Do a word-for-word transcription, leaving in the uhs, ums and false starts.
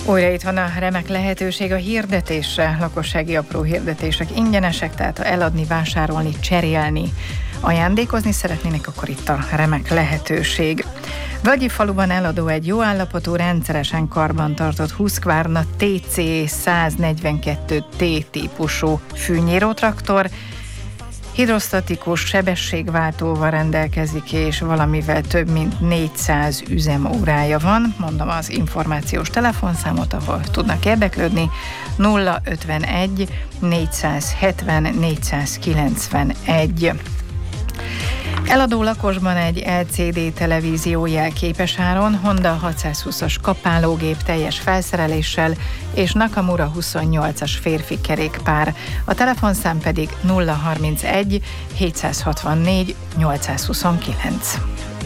Újra itt van a remek lehetőség a hirdetésre. Lakossági apró hirdetések ingyenesek, tehát ha eladni, vásárolni, cserélni, ajándékozni szeretnének, akkor itt a remek lehetőség. Völgyi faluban eladó egy jó állapotú, rendszeresen karbantartott Husqvarna té cé száznegyvenkettő té típusú fűnyírótraktor, hidrosztatikus sebességváltóval rendelkezik, és valamivel több mint négyszáz üzemórája van. Mondom az információs telefonszámot, ahol tudnak érdeklődni: nulla ötvenegy négyszázhetven négyszázkilencvenegy. Eladó Lakosban egy el cé dé televízió jelképes áron, Honda hatszázhúszas kapálógép teljes felszereléssel és Nakamura huszonnyolcas férfi kerékpár. A telefonszám pedig nulla harmincegy hétszázhatvannégy nyolcszázhuszonkilenc.